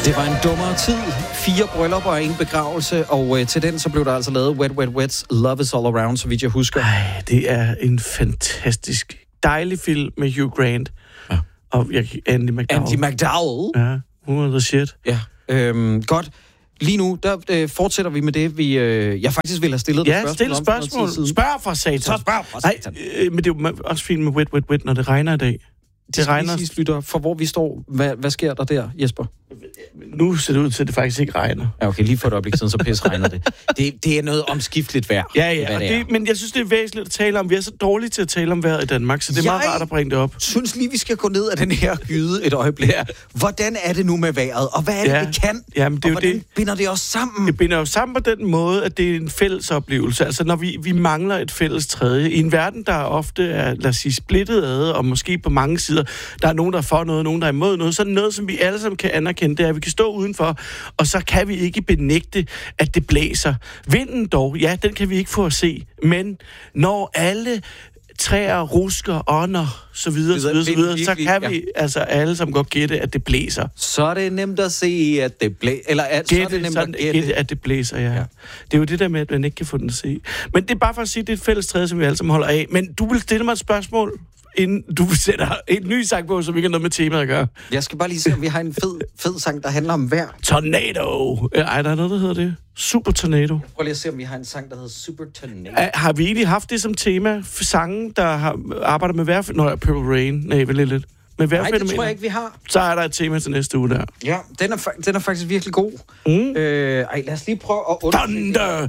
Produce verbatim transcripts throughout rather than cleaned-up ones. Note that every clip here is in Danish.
Det var en dummere tid. Fire bryllupper og en begravelse, og øh, til den så blev der altså lavet Wet, Wet, Wet's Love is All Around, så vidt jeg husker. Ej, det er en fantastisk, dejlig film med Hugh Grant. Ja. Og jeg, Andy McDowell. Andy McDowell. Ja, hun er the shit. Ja, øhm, godt. Lige nu, der øh, fortsætter vi med det, vi, øh, jeg faktisk ville have stillet ja, spørgsmål om. Ja, stil spørgsmål. Spørg for satan. Så spørg for satan. Nej, øh, men det er jo også fint med Wet, Wet, Wet, når det regner i dag. Det, det regner. Lige lytter, for hvor vi står. Hvad, hvad sker der der, Jesper? Nu ser det ud til, at det faktisk ikke regner. Ja, okay, lige for et øjeblik siden, så pis regner det. det. Det er noget omskifteligt vejr. Ja, ja, det det, men jeg synes, det er væsentligt at tale om. Vi er så dårlige til at tale om vejret i Danmark, så det er jeg meget rart at bringe det op. Jeg synes lige, vi skal gå ned ad den her gyde et øjeblik. Ja. Hvordan er det nu med vejret, og hvad er det, ja. det kan? Jamen, det er og hvordan det. binder det os sammen? Det binder jo sammen på den måde, at det er en fælles oplevelse. Altså, når vi, vi mangler et fælles tredje. I en verden, der ofte er, lad os sige, splittet ad, og måske på mange sider, der er nogen, der er for noget, nogen, der er imod noget, så er noget, som vi alle sammen kan anerkende, det er, at vi kan stå udenfor, og så kan vi ikke benægte, at det blæser. Vinden dog, ja, den kan vi ikke få at se, men når alle træer, rusker, ånder, så videre, så videre, så videre, så kan vi altså alle som godt gætte, at det blæser. Så er det nemt at se, at det blæser, eller at, gætte, så er det nemt sådan, at gætte. gætte, at det blæser, ja. ja. Det er jo det der med, at man ikke kan få den at se. Men det er bare for at sige, at det er et fælles træde, som vi alle sammen holder af. Men du vil stille mig et spørgsmål, inden du sætter en ny sang på, som ikke har noget med temaet at gøre. Jeg skal bare lige se, om vi har en fed, fed sang, der handler om vejr. Tornado! Ej, der er noget, der hedder det. Super Tornado. Prøv lige at se, om vi har en sang, der hedder Super Tornado. Ä, har vi egentlig haft det som tema for sangen, der har arbejdet med vejr... Nå, Purple Rain. Nej, vel lidt. Med vejrfænomener. Nej, det tror jeg ikke, vi har. Så er der et tema til næste uge der. Ja, den er, fa- den er faktisk virkelig god. Mm. Øh, ej, lad os lige prøve at undersøge. Thunder!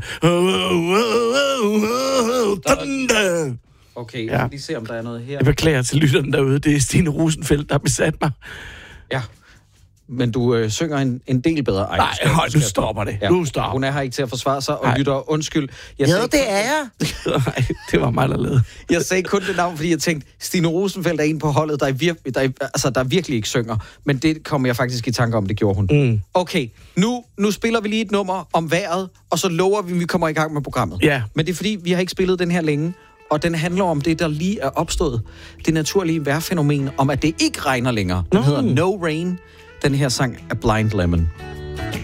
Thunder! Okay, ja. Lige se, om der er noget her. Jeg beklager til lytteren derude. Det er Stine Rosenfeldt, der har besat mig. Ja, men du øh, synger en, en del bedre. Ej, Nej, høj, nu stopper det. Ja. Nu stopper. Hun er her ikke til at forsvare sig, og Ej. lytter undskyld. Jeg ja, det er jeg. Nej, det var mig, der lavede. Jeg sagde kun det navn, fordi jeg tænkte, Stine Rosenfeldt er en på holdet, der, er vir- der, er, altså, der virkelig ikke synger. Men det kommer jeg faktisk i tanke om, det gjorde hun. Mm. Okay, nu, nu spiller vi lige et nummer om vejret, og så lover vi, at vi kommer i gang med programmet. Ja. Men det er fordi, vi har ikke spillet den her længe. Og den handler om det, der lige er opstået. Det naturlige vejrfænomen om, at det ikke regner længere. Den no. hedder No Rain. Den her sang er Blind Lemon.